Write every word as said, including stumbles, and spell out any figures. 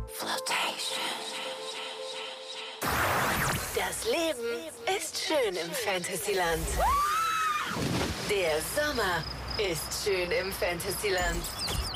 Flotation. Das Leben ist schön im Fantasyland. Der Sommer ist schön im Fantasyland.